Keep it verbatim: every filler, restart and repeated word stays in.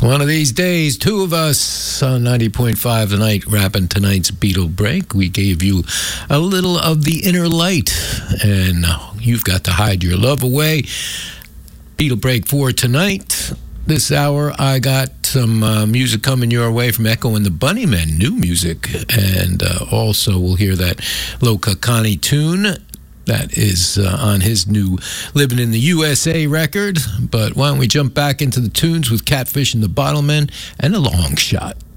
One of these days, two of us on ninety point five tonight, wrapping tonight's Beatle break. We gave you a little of the inner light, and you've got to hide your love away. Beatle break for tonight. This hour, I got some uh, music coming your way from Echo and the Bunnymen, new music. And uh, also, we'll hear that Loka Connie tune that is uh, on his new Living in the U S A record. But why don't we jump back into the tunes with Catfish and the Bottlemen and A Long Shot.